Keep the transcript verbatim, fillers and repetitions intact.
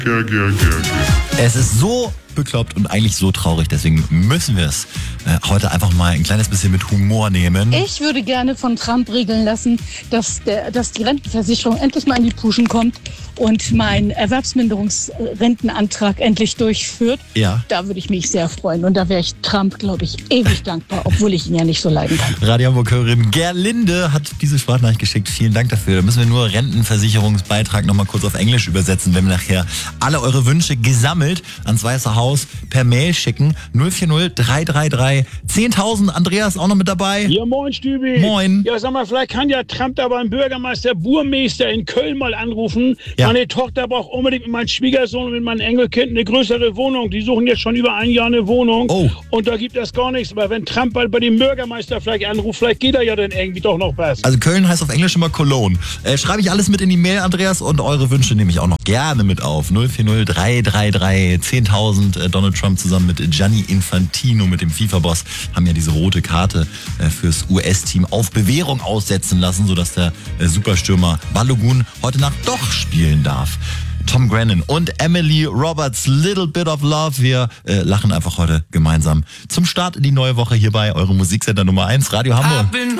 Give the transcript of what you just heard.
Gär, gär, gär, gär. Es ist so bekloppt und eigentlich so traurig, deswegen müssen wir es äh, heute einfach mal ein kleines bisschen mit Humor nehmen. Ich würde gerne von Trump regeln lassen, dass, der, dass die Rentenversicherung endlich mal in die Puschen kommt und mein Erwerbsminderungsrentenantrag endlich durchführt. Ja. Da würde ich mich sehr freuen und da wäre ich Trump, glaube ich, ewig dankbar, obwohl ich ihn ja nicht so leiden kann. Radio Hamburg-Hörerin Gerlinde hat diese Sprachnachricht geschickt. Vielen Dank dafür. Da müssen wir nur Rentenversicherungsbeitrag nochmal kurz auf Englisch übersetzen, wenn wir nachher alle eure Wünsche gesammelt ans Weiße Haus per Mail schicken. null vier null drei drei drei zehntausend. Andreas auch noch mit dabei. Ja, moin, Stübi. Moin. Ja, sag mal, vielleicht kann ja Trump da beim Bürgermeister Burmeister in Köln mal anrufen. Ja. Meine Tochter braucht unbedingt mit meinem Schwiegersohn und mit meinem Enkelkind eine größere Wohnung. Die suchen jetzt schon über ein Jahr eine Wohnung. Oh. Und da gibt es gar nichts. Aber wenn Trump bald bei dem Bürgermeister vielleicht anruft, vielleicht geht er ja dann irgendwie doch noch was. Also Köln heißt auf Englisch immer Cologne. Äh, schreibe ich alles mit in die Mail, Andreas, und eure Wünsche nehme ich auch noch gerne mit auf. null vier null drei drei drei zehntausend. Äh, Donald Trump zusammen mit Gianni Infantino, mit dem FIFA-Boss, haben ja diese rote Karte äh, fürs U S-Team auf Bewährung aussetzen lassen, sodass der äh, Superstürmer Balogun heute Nacht doch spielen darf. Tom Grennan und Emily Roberts, Little Bit of Love. Wir äh, lachen einfach heute gemeinsam zum Start in die neue Woche hier bei eurem Musiksender Nummer eins, Radio Hamburg.